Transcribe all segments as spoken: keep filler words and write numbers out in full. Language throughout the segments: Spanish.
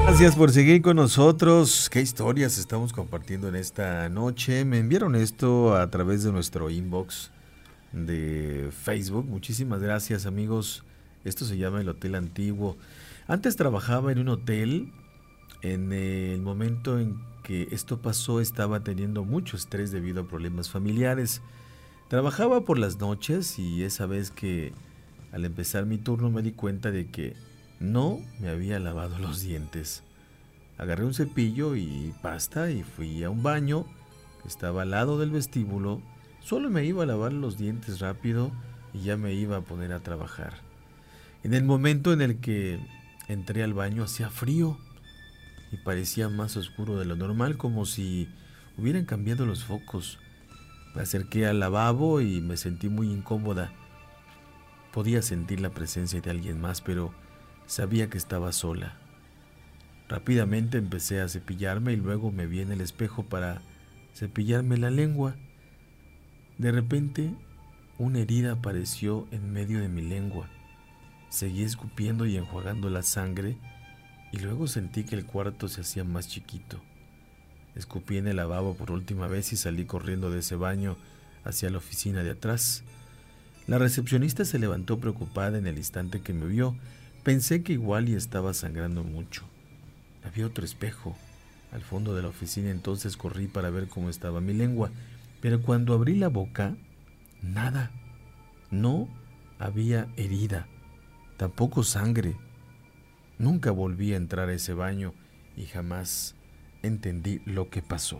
Gracias por seguir con nosotros. ¿Qué historias estamos compartiendo en esta noche? Me enviaron esto a través de nuestro inbox de Facebook. Muchísimas gracias, amigos. Esto se llama el Hotel Antiguo. Antes trabajaba en un hotel. En el momento en que esto pasó estaba teniendo mucho estrés debido a problemas familiares. Trabajaba por las noches y esa vez que al empezar mi turno me di cuenta de que no me había lavado los dientes. Agarré un cepillo y pasta y fui a un baño que estaba al lado del vestíbulo. Solo me iba a lavar los dientes rápido y ya me iba a poner a trabajar. En el momento en el que entré al baño hacía frío y parecía más oscuro de lo normal, como si hubieran cambiado los focos. Me acerqué al lavabo y me sentí muy incómoda. Podía sentir la presencia de alguien más, pero sabía que estaba sola. Rápidamente empecé a cepillarme y luego me vi en el espejo para cepillarme la lengua. De repente, una herida apareció en medio de mi lengua. Seguí escupiendo y enjuagando la sangre y luego sentí que el cuarto se hacía más chiquito. Escupí en el lavabo por última vez y salí corriendo de ese baño hacia la oficina de atrás. La recepcionista se levantó preocupada en el instante que me vio. Pensé que igual y estaba sangrando mucho. Había otro espejo al fondo de la oficina, entonces corrí para ver cómo estaba mi lengua. Pero cuando abrí la boca, nada. No había herida, tampoco sangre. Nunca volví a entrar a ese baño y jamás entendí lo que pasó.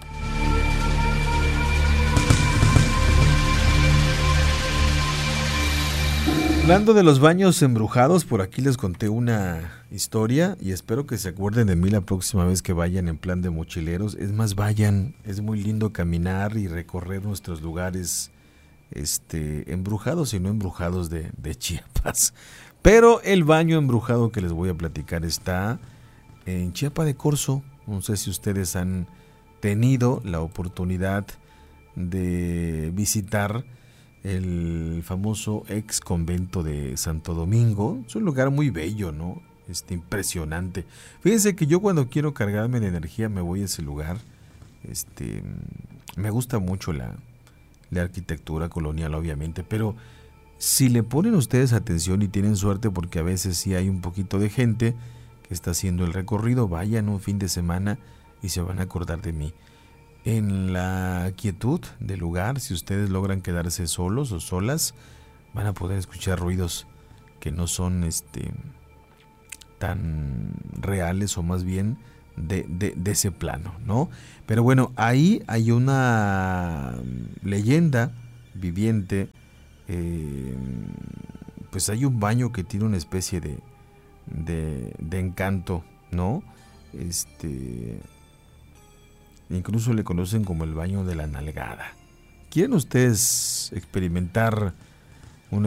Hablando de los baños embrujados, por aquí les conté una historia y espero que se acuerden de mí la próxima vez que vayan en plan de mochileros. Es más, vayan, es muy lindo caminar y recorrer nuestros lugares este, embrujados y no embrujados de, de Chiapas. Pero el baño embrujado que les voy a platicar está en Chiapa de Corzo. No sé si ustedes han tenido la oportunidad de visitar el famoso ex convento de Santo Domingo. Es un lugar muy bello, ¿no? Este, impresionante. Fíjense que yo cuando quiero cargarme de energía me voy a ese lugar. Este, me gusta mucho la, la arquitectura colonial, obviamente, pero si le ponen ustedes atención y tienen suerte, porque a veces sí hay un poquito de gente que está haciendo el recorrido, vayan un fin de semana y se van a acordar de mí. En la quietud del lugar, si ustedes logran quedarse solos o solas, van a poder escuchar ruidos que no son este, tan reales o más bien de, de, de ese plano, ¿no? Pero bueno, ahí hay una leyenda viviente. Eh, pues hay un baño que tiene una especie de, de, de encanto, ¿no? Este... Incluso le conocen como el baño de la nalgada. ¿Quieren ustedes experimentar